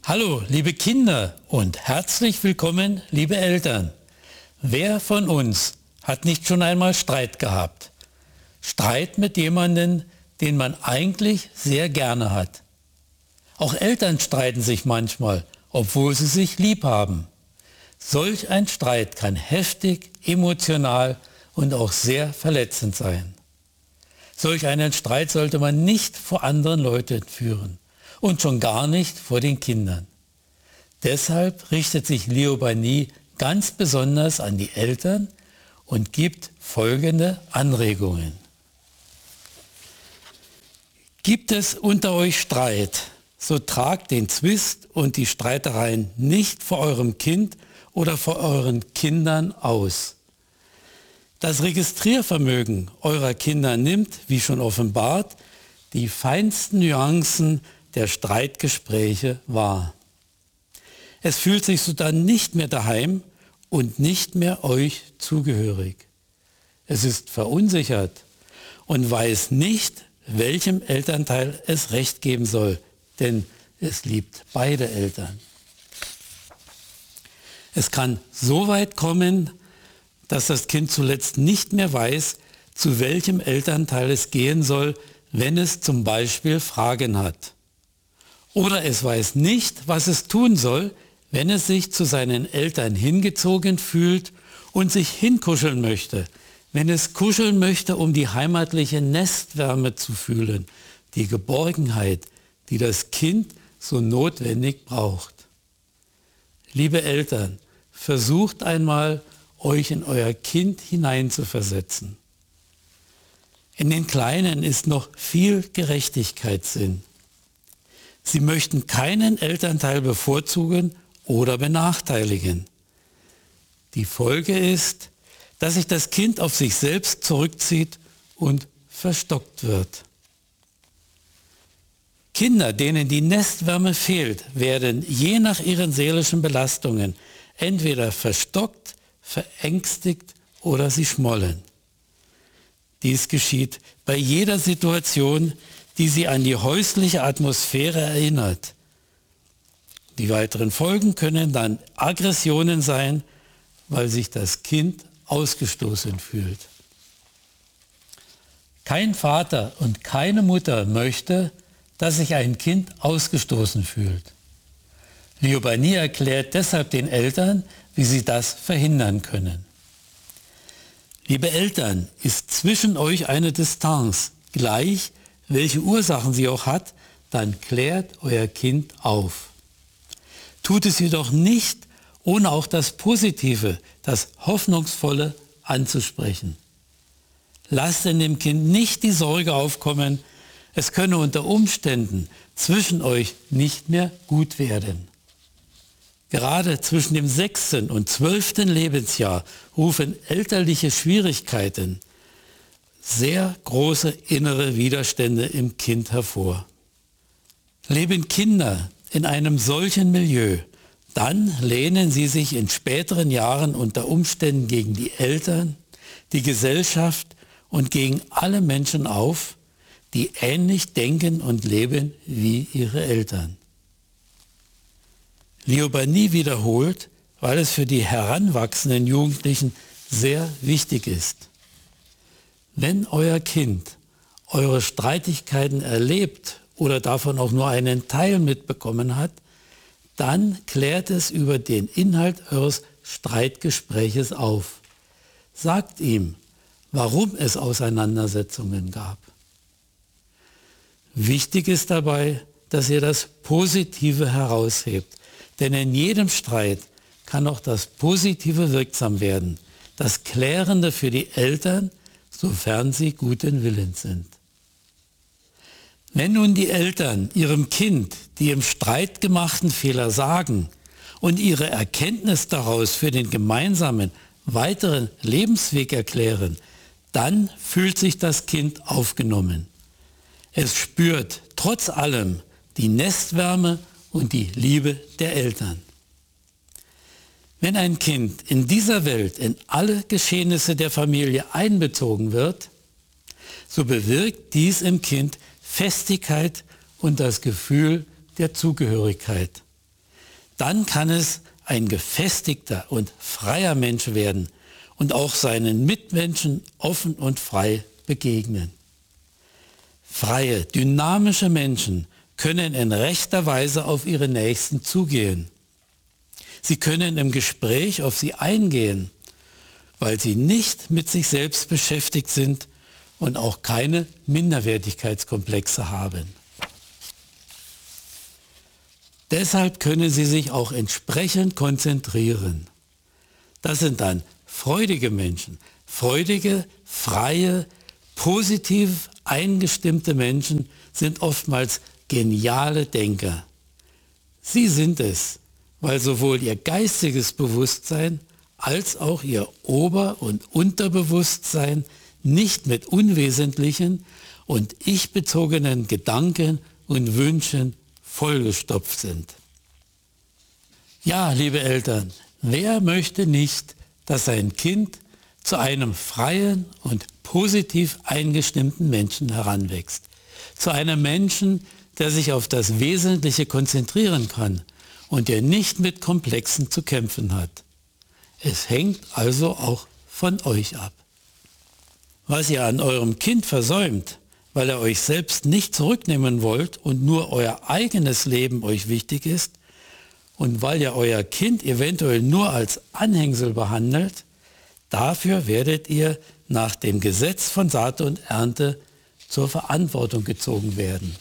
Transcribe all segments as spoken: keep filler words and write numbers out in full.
Hallo, liebe Kinder und herzlich willkommen, liebe Eltern. Wer von uns hat nicht schon einmal Streit gehabt? Streit mit jemandem, den man eigentlich sehr gerne hat. Auch Eltern streiten sich manchmal, obwohl sie sich lieb haben. Solch ein Streit kann heftig, emotional und auch sehr verletzend sein. Solch einen Streit sollte man nicht vor anderen Leuten führen und schon gar nicht vor den Kindern. Deshalb richtet sich Liobanie ganz besonders an die Eltern und gibt folgende Anregungen. Gibt es unter euch Streit, so tragt den Zwist und die Streitereien nicht vor eurem Kind oder vor euren Kindern aus. Das Registriervermögen eurer Kinder nimmt, wie schon offenbart, die feinsten Nuancen der Streitgespräche wahr. Es fühlt sich sodann nicht mehr daheim und nicht mehr euch zugehörig. Es ist verunsichert und weiß nicht, welchem Elternteil es Recht geben soll, denn es liebt beide Eltern. Es kann so weit kommen, dass das Kind zuletzt nicht mehr weiß, zu welchem Elternteil es gehen soll, wenn es zum Beispiel Fragen hat. Oder es weiß nicht, was es tun soll, wenn es sich zu seinen Eltern hingezogen fühlt und sich hinkuscheln möchte, wenn es kuscheln möchte, um die heimatliche Nestwärme zu fühlen, die Geborgenheit, die das Kind so notwendig braucht. Liebe Eltern, versucht einmal, euch in euer Kind hineinzuversetzen. In den Kleinen ist noch viel Gerechtigkeitssinn. Sie möchten keinen Elternteil bevorzugen oder benachteiligen. Die Folge ist, dass sich das Kind auf sich selbst zurückzieht und verstockt wird. Kinder, denen die Nestwärme fehlt, werden je nach ihren seelischen Belastungen entweder verstockt, verängstigt oder sie schmollen. Dies geschieht bei jeder Situation, die sie an die häusliche Atmosphäre erinnert. Die weiteren Folgen können dann Aggressionen sein, weil sich das Kind ausgestoßen fühlt. Kein Vater und keine Mutter möchte, dass sich ein Kind ausgestoßen fühlt. Liobanie erklärt deshalb den Eltern, wie sie das verhindern können. Liebe Eltern, ist zwischen euch eine Distanz, gleich welche Ursachen sie auch hat, dann klärt euer Kind auf. Tut es jedoch nicht, ohne auch das Positive, das Hoffnungsvolle anzusprechen. Lasst in dem Kind nicht die Sorge aufkommen, es könne unter Umständen zwischen euch nicht mehr gut werden. Gerade zwischen dem sechsten und zwölften Lebensjahr rufen elterliche Schwierigkeiten sehr große innere Widerstände im Kind hervor. Leben Kinder in einem solchen Milieu, dann lehnen sie sich in späteren Jahren unter Umständen gegen die Eltern, die Gesellschaft und gegen alle Menschen auf, die ähnlich denken und leben wie ihre Eltern. Liobanie wiederholt, weil es für die heranwachsenden Jugendlichen sehr wichtig ist. Wenn euer Kind eure Streitigkeiten erlebt oder davon auch nur einen Teil mitbekommen hat, dann klärt es über den Inhalt eures Streitgespräches auf. Sagt ihm, warum es Auseinandersetzungen gab. Wichtig ist dabei, dass ihr das Positive heraushebt, denn in jedem Streit kann auch das Positive wirksam werden, das Klärende für die Eltern, sofern sie guten Willens sind. Wenn nun die Eltern ihrem Kind die im Streit gemachten Fehler sagen und ihre Erkenntnis daraus für den gemeinsamen weiteren Lebensweg erklären, dann fühlt sich das Kind aufgenommen. Es spürt trotz allem die Nestwärme und die Liebe der Eltern. Wenn ein Kind in dieser Welt in alle Geschehnisse der Familie einbezogen wird, so bewirkt dies im Kind Festigkeit und das Gefühl der Zugehörigkeit. Dann kann es ein gefestigter und freier Mensch werden und auch seinen Mitmenschen offen und frei begegnen. Freie, dynamische Menschen können in rechter Weise auf ihre Nächsten zugehen. Sie können im Gespräch auf sie eingehen, weil sie nicht mit sich selbst beschäftigt sind und auch keine Minderwertigkeitskomplexe haben. Deshalb können sie sich auch entsprechend konzentrieren. Das sind dann freudige Menschen, freudige, freie, positiv eingestimmte Menschen sind oftmals geniale Denker. Sie sind es, weil sowohl ihr geistiges Bewusstsein als auch ihr Ober- und Unterbewusstsein nicht mit unwesentlichen und ich-bezogenen Gedanken und Wünschen vollgestopft sind. Ja, liebe Eltern, wer möchte nicht, dass sein Kind zu einem freien und positiv eingestimmten Menschen heranwächst? Zu einem Menschen, der sich auf das Wesentliche konzentrieren kann und der nicht mit Komplexen zu kämpfen hat. Es hängt also auch von euch ab. Was ihr an eurem Kind versäumt, weil ihr euch selbst nicht zurücknehmen wollt und nur euer eigenes Leben euch wichtig ist und weil ihr euer Kind eventuell nur als Anhängsel behandelt, dafür werdet ihr nach dem Gesetz von Saat und Ernte zur Verantwortung gezogen werden.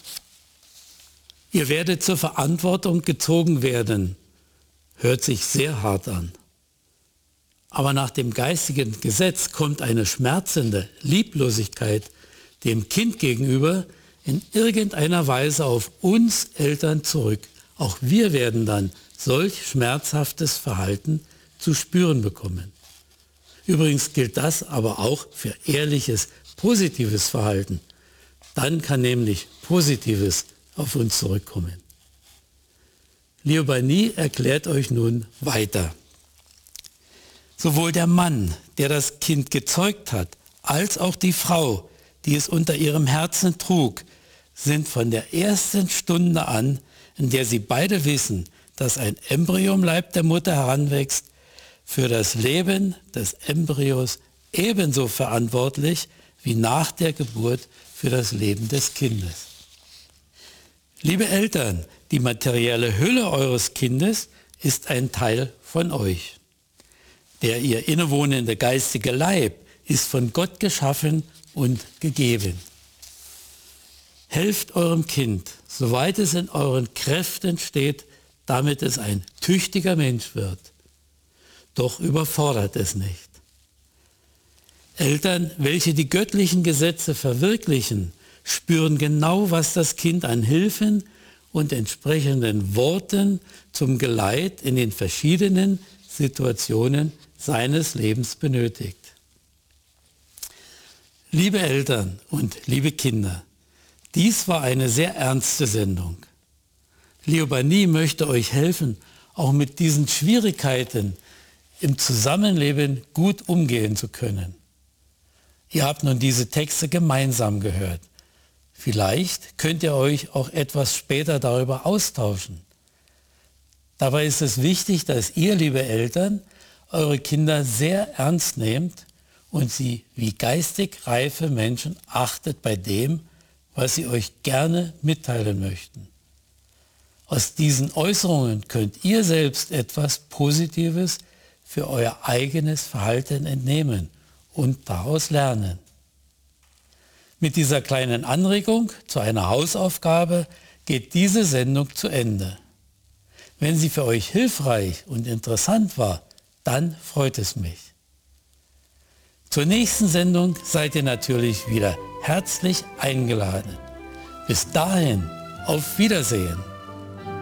Ihr werdet zur Verantwortung gezogen werden. Hört sich sehr hart an. Aber nach dem geistigen Gesetz kommt eine schmerzende Lieblosigkeit dem Kind gegenüber in irgendeiner Weise auf uns Eltern zurück. Auch wir werden dann solch schmerzhaftes Verhalten zu spüren bekommen. Übrigens gilt das aber auch für ehrliches, positives Verhalten. Dann kann nämlich Positives auf uns zurückkommen. Liobanie erklärt euch nun weiter. Sowohl der Mann, der das Kind gezeugt hat, als auch die Frau, die es unter ihrem Herzen trug, sind von der ersten Stunde an, in der sie beide wissen, dass ein Embryo im Leib der Mutter heranwächst, für das Leben des Embryos ebenso verantwortlich wie nach der Geburt für das Leben des Kindes. Liebe Eltern, die materielle Hülle eures Kindes ist ein Teil von euch. Der ihr innewohnende geistige Leib ist von Gott geschaffen und gegeben. Helft eurem Kind, soweit es in euren Kräften steht, damit es ein tüchtiger Mensch wird. Doch überfordert es nicht. Eltern, welche die göttlichen Gesetze verwirklichen, spüren genau, was das Kind an Hilfen und entsprechenden Worten zum Geleit in den verschiedenen Situationen seines Lebens benötigt. Liebe Eltern und liebe Kinder, dies war eine sehr ernste Sendung. Liobanie möchte euch helfen, auch mit diesen Schwierigkeiten im Zusammenleben gut umgehen zu können. Ihr habt nun diese Texte gemeinsam gehört. Vielleicht könnt ihr euch auch etwas später darüber austauschen. Dabei ist es wichtig, dass ihr, liebe Eltern, eure Kinder sehr ernst nehmt und sie wie geistig reife Menschen achtet bei dem, was sie euch gerne mitteilen möchten. Aus diesen Äußerungen könnt ihr selbst etwas Positives für euer eigenes Verhalten entnehmen und daraus lernen. Mit dieser kleinen Anregung zu einer Hausaufgabe geht diese Sendung zu Ende. Wenn sie für euch hilfreich und interessant war, dann freut es mich. Zur nächsten Sendung seid ihr natürlich wieder herzlich eingeladen. Bis dahin, auf Wiedersehen.